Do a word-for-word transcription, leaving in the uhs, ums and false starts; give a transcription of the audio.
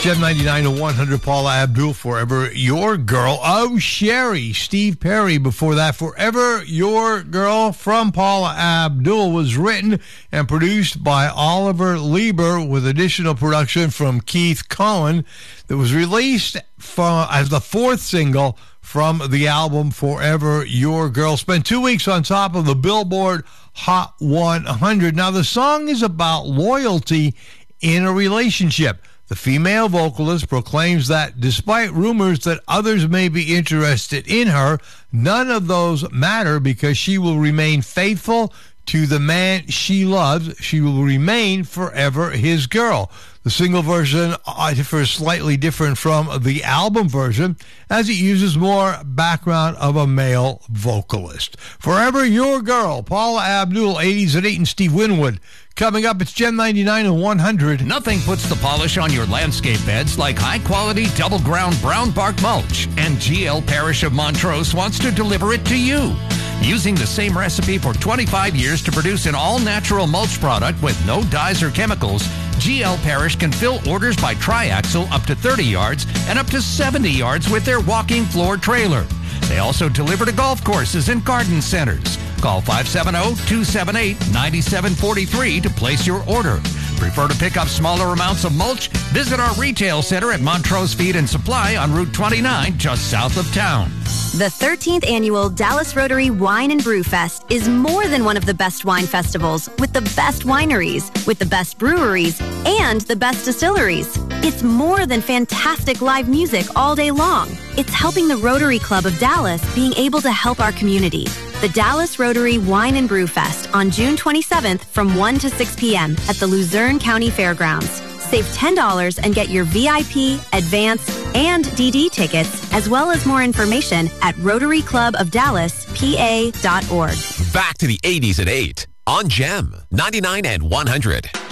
Gem ninety-nine to one hundred, Paula Abdul, Forever Your Girl. Oh, Sherry, Steve Perry before that. Forever Your Girl from Paula Abdul was written and produced by Oliver Lieber with additional production from Keith Cohen that was released from, as the fourth single from the album Forever Your Girl. Spent two weeks on top of the Billboard Hot one hundred. Now, the song is about loyalty in a relationship. The female vocalist proclaims that despite rumors that others may be interested in her, none of those matter because she will remain faithful to the man she loves. She will remain forever his girl. The single version differs slightly different from the album version as it uses more background of a male vocalist. Forever Your Girl, Paula Abdul, eighties at eight, and Steve Winwood. Coming up, it's Gem ninety-nine and one hundred. Nothing puts the polish on your landscape beds like high-quality double-ground brown bark mulch, and G L Parish of Montrose wants to deliver it to you. Using the same recipe for twenty-five years to produce an all-natural mulch product with no dyes or chemicals, G L Parish can fill orders by triaxle up to thirty yards and up to seventy yards with their walking floor trailer. They also deliver to golf courses and garden centers. Call five seven zero, two seven eight, nine seven four three to place your order. Prefer to pick up smaller amounts of mulch? Visit our retail center at Montrose Feed and Supply on Route twenty-nine, just south of town. The thirteenth Annual Dallas Rotary Wine and Brew Fest is more than one of the best wine festivals with the best wineries, with the best breweries, and the best distilleries. It's more than fantastic live music all day long. It's helping the Rotary Club of Dallas being able to help our community. The Dallas Rotary Wine and Brew Fest on June twenty-seventh from one to six p.m. at the Luzerne County Fairgrounds. Save ten dollars and get your V I P, advance, and D D tickets, as well as more information at rotary club of dallas p a dot org. Back to the eighties at eight on Gem ninety-nine and one hundred.